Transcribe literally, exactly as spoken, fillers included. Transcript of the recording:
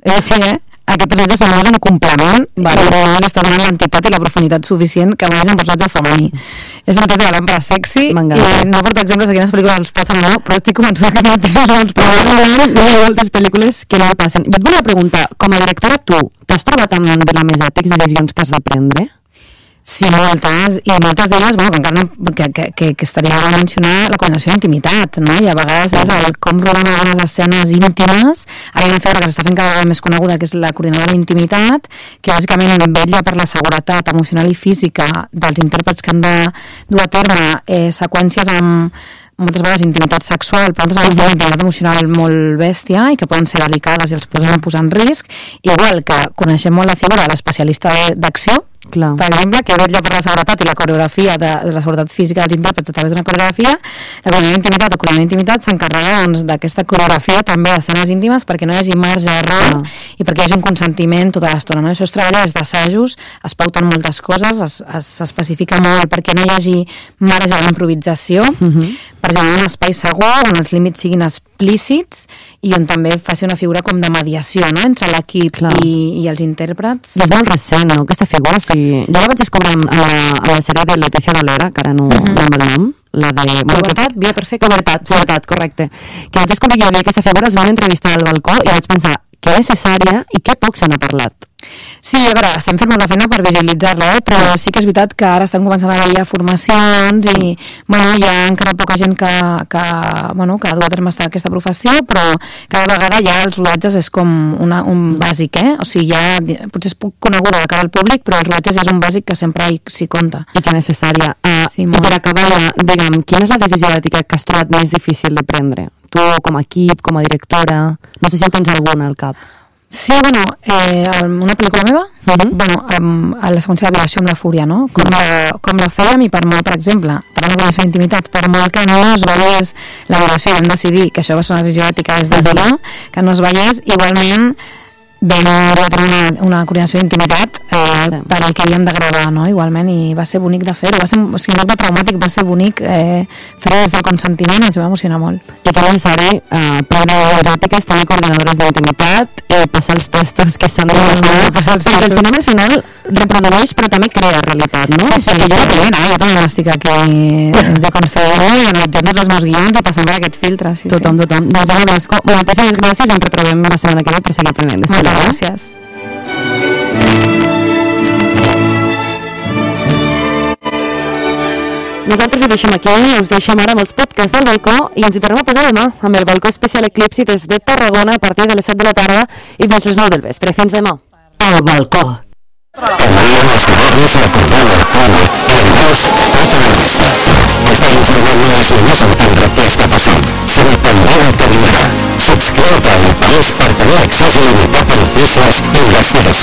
És així, eh? Aquest personatge s'anomena un complement, vale. I li està donant l'entitat i la profunditat suficient que mereix un personatge femení. És una cosa de l'ombra sexy, i no porto exemples de quines pel·lícules els passen o no, però estic començant que no tens probablement hi ha moltes pel·lícules que no passen. Jo et volia preguntar, com a directora tu, t'has trobat amb la més ètics decisions que has de prendre? Sí, moltes, i moltes d'elles, bueno, encara no, que, que, que, que estaria a mencionar la coordinació d'intimitat, no? I a vegades és el com rodant algunes escenes íntimes. Ara hi ha una figura que s'està fent cada vegada més coneguda, que és la coordinadora d'intimitat, que bàsicament vetlla per la seguretat emocional i física dels intèrprets que han de dur a terme eh, seqüències amb moltes vegades intimitat sexual, però altres vegades també intimitat emocional molt bèstia i que poden ser delicades i els poden posar en risc, igual que coneixem molt la figura de l'especialista d'acció, clar. Per exemple, que vetlla per la seguretat i la coreografia de, de la seguretat física dels intèrprets a través d'una coreografia. La coordinadora d'intimitat o coordinadora d'intimitat s'encarrega doncs, d'aquesta coreografia també d'escenes íntimes perquè no hi hagi marge d'error ah. i perquè hi hagi un consentiment tota l'estona. No? Això es treballa des d'assajos, es pauten moltes coses, s'especifica molt perquè no hi hagi marge d'improvisació, uh-huh. per generar un espai segur on els límits siguin explícits i on també faci una figura com de mediació, no? Entre l'equip i, i els intèrprets. I és molt recent, no? Aquesta figura, o sigui, jo la vaig descobrir a la, a la sèrie de Leticia Dolera, que ara no uh-huh. no el nom, la de... Pubertat, vida perfecta. Pubertat, pubertat, correcte. Que vaig descobrir jo aquesta figura, els van entrevistar al balcó i vaig pensar que necessària i que poc se n'ha parlat. Sí, a veure, estem fent molta feina per visualitzar-la, eh? Però sí que és veritat que ara estan començant a haver formacions i, bueno, hi ha encara poca gent que, que, bueno, que du a terme aquesta professió, però cada vegada ja els rodatges és com una, un bàsic, eh? O sigui, ja, potser és poc coneguda de cara al públic, però els rodatges ja és un bàsic que sempre s'hi compta. I que necessària. Uh, sí, per acabar, digue'm, quina és la decisió ètica que has trobat més difícil de prendre? Tu, com a equip, com a directora, no sé si en tens alguna al cap. Sí, bueno, eh, una pel·lícula meva, uh-huh. bueno, amb, a la seqüència de violació amb la fúria, no? Com, uh-huh. la, com la fèiem i per molt, per exemple, per una violació d'intimitat, per molt que no es veiés la violació, vam decidir que això va ser una decisió ètica des de uh-huh. guió, que no es veiés, igualment vam tenir una, una coordinació d'intimitat eh, sí. per al que havíem de gravar, no? Igualment, i va ser bonic de fer-ho, va ser, o sigui, un acte traumàtic, va ser bonic eh, fer-ho des del consentiment, ens va emocionar molt. I que és necessari eh, prendre eròtiques, tenir coordinadores d'intimitat, eh, passar els testos que s'han de passar, no, passar els perquè el cinema al final reprodueix però també crea realitat, no? Sí, sí, sí, jo també, no? Jo també estic aquí de construir i analitzant els meus guions i passant per aquest filtre, sí, tothom, sí. Tothom, doncs Anna Blasco, moltíssimes gràcies, ens retrobem la setmana que ve per seguir aprenent de cinema. Moltes gràcies. Nosaltres ho deixem aquí, us deixem ara amb els podcasts del balcó i ens hi tornem a posar demà amb el balcó especial Eclipsi des de Tarragona a partir de les set de la tarda i fins les nou del vespre. Fins demà. El balcó. Envien els governs la corrent electrònic i en vols tota la resta. Estem informant-nos i no s'entendre què està passant. Serà pendent terminarà. Subscriu-te al país per tenir accés il·limitat a notícies i investigació.